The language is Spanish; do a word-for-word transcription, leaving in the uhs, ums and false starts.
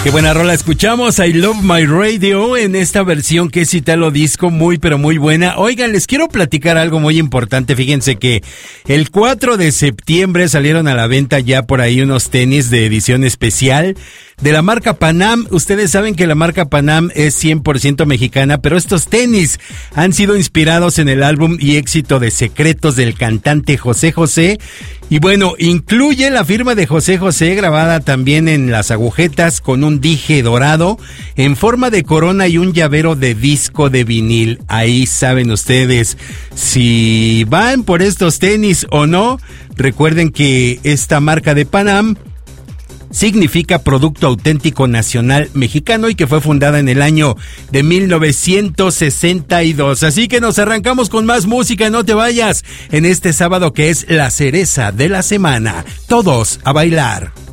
Qué buena rola escuchamos, I Love My Radio, en esta versión que es Italo Disco, muy pero muy buena. Oigan, les quiero platicar algo muy importante. Fíjense que el cuatro de septiembre salieron a la venta ya por ahí unos tenis de edición especial de la marca Panam. Ustedes saben que la marca Panam es cien por ciento mexicana, pero estos tenis han sido inspirados en el álbum y éxito de Secretos del cantante José José. Y bueno, incluye la firma de José José grabada también en las agujetas con un dije dorado en forma de corona y un llavero de disco de vinil. Ahí saben ustedes si van por estos tenis o no. Recuerden que esta marca de Panam significa Producto Auténtico Nacional Mexicano y que fue fundada en el año de mil novecientos sesenta y dos. Así que nos arrancamos con más música, no te vayas, en este sábado que es la cereza de la semana. Todos a bailar.